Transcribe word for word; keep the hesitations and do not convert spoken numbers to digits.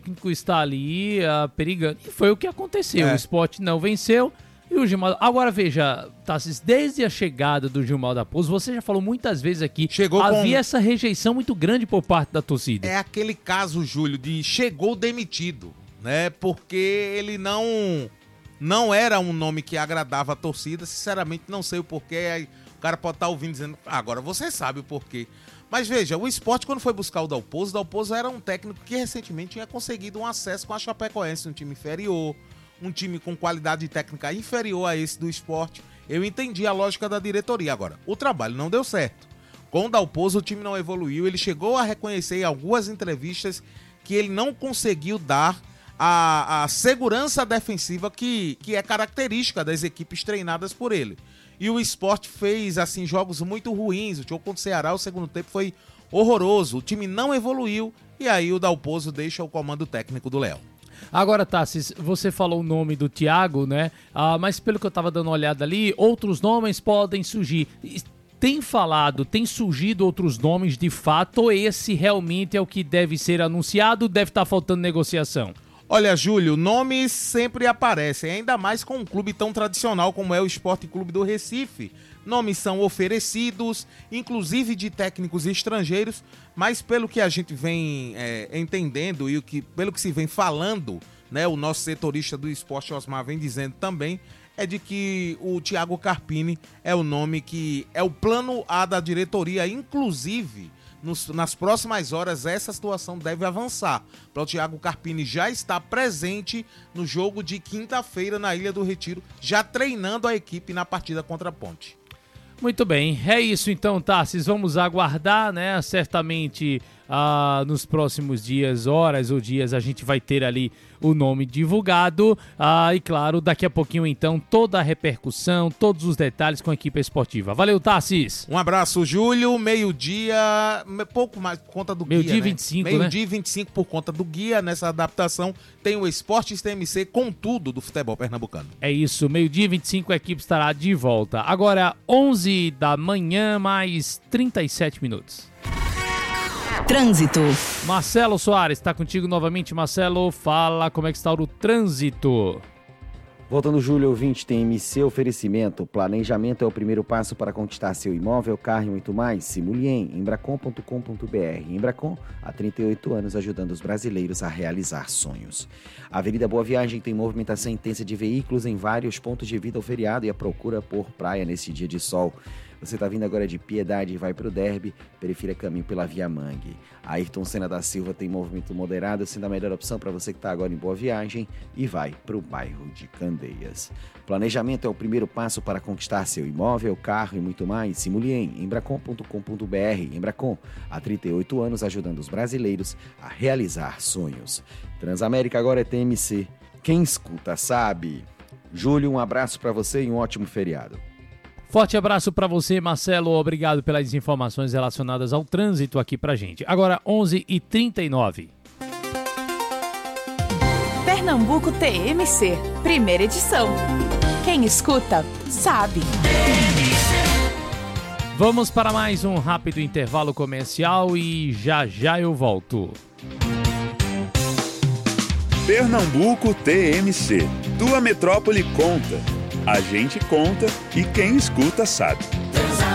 técnico está ali uh, perigando. E foi o que aconteceu. É. O Sport não venceu. E o Gilmar... Agora veja, Tassis, desde a chegada do Gilmar Dalpozo, você já falou muitas vezes aqui, Chegou havia com... essa rejeição muito grande por parte da torcida. É aquele caso, Júlio, de chegou demitido, né? Porque ele não, não era um nome que agradava a torcida. Sinceramente, não sei o porquê. Aí o cara pode estar ouvindo dizendo, ah, agora você sabe o porquê. Mas veja, o Sport, quando foi buscar o Dalpozo, o Dalpozo era um técnico que recentemente tinha conseguido um acesso com a Chapecoense, um time inferior, um time com qualidade técnica inferior a esse do Sport. Eu entendi a lógica da diretoria. Agora, o trabalho não deu certo. Com o Dalpozo, o time não evoluiu. Ele chegou a reconhecer em algumas entrevistas que ele não conseguiu dar a, a segurança defensiva que, que é característica das equipes treinadas por ele. E o Sport fez assim, jogos muito ruins. O jogo contra o Ceará, o segundo tempo foi horroroso. O time não evoluiu e aí o Dalpozo deixa o comando técnico do Leão. Agora, Tassis, você falou o nome do Thiago, né? Ah, mas pelo que eu tava dando uma olhada ali, outros nomes podem surgir. Tem falado, tem surgido outros nomes de fato, ou esse realmente é o que deve ser anunciado, deve estar faltando negociação? Olha, Júlio, nomes sempre aparecem, ainda mais com um clube tão tradicional como é o Sport Clube do Recife. Nomes são oferecidos, inclusive de técnicos estrangeiros, mas pelo que a gente vem é, entendendo e o que, pelo que se vem falando, né, o nosso setorista do Esporte Osmar vem dizendo também, é de que o Thiago Carpini é o nome que é o plano A da diretoria, inclusive nos, nas próximas horas essa situação deve avançar, para o Thiago Carpini já estar presente no jogo de quinta-feira na Ilha do Retiro, já treinando a equipe na partida contra a Ponte. Muito bem, é isso então, Tassis, vamos aguardar, né, certamente ah, nos próximos dias, horas ou dias, a gente vai ter ali o nome divulgado, ah, e claro, daqui a pouquinho então, toda a repercussão, todos os detalhes com a equipe esportiva. Valeu, Tassis! Um abraço, Júlio, meio-dia, pouco mais por conta do meio guia, dia né? vinte e cinco, meio-dia e né? vinte e cinco por conta do guia, nessa adaptação, tem o Esportes T M C com tudo do futebol pernambucano. É isso, meio-dia e vinte e cinco a equipe estará de volta. Agora, onze da manhã, mais trinta e sete minutos. Trânsito. Marcelo Soares, está contigo novamente. Marcelo, fala como é que está o trânsito. Voltando, Júlio, ouvinte, tem M C Oferecimento. Planejamento é o primeiro passo para conquistar seu imóvel, carro e muito mais. Simule em embracon ponto com ponto br. Embracon, há trinta e oito anos, ajudando os brasileiros a realizar sonhos. A Avenida Boa Viagem tem movimentação intensa de veículos em vários pontos de vida ao feriado e a procura por praia nesse dia de sol. Você está vindo agora de Piedade e vai para o Derby, prefira caminho pela Via Mangue. A Ayrton Senna da Silva tem movimento moderado, sendo a melhor opção para você que está agora em Boa Viagem e vai para o bairro de Candeias. Planejamento é o primeiro passo para conquistar seu imóvel, carro e muito mais. Simule em embracon ponto com ponto br. Embracon, há trinta e oito anos ajudando os brasileiros a realizar sonhos. Transamérica agora é T M C. Quem escuta sabe. Júlio, um abraço para você e um ótimo feriado. Forte abraço para você, Marcelo. Obrigado pelas informações relacionadas ao trânsito aqui pra gente. Agora, onze e trinta e nove. Pernambuco T M C, primeira edição. Quem escuta, sabe. Vamos para mais um rápido intervalo comercial e já já eu volto. Pernambuco T M C. Tua metrópole conta. A gente conta e quem escuta sabe.